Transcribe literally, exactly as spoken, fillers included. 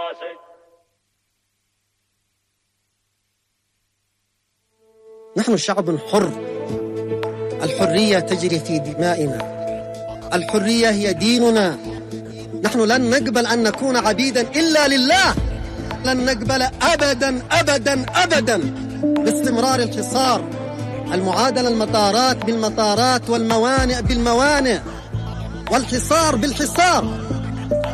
نحن شعب حر، الحرية تجري في دمائنا، الحرية هي ديننا. نحن لن نقبل أن نكون عبيدا إلا لله، لن نقبل أبدا أبدا أبدا باستمرار الحصار، المعادلة المطارات بالمطارات والموانئ بالموانئ والحصار بالحصار.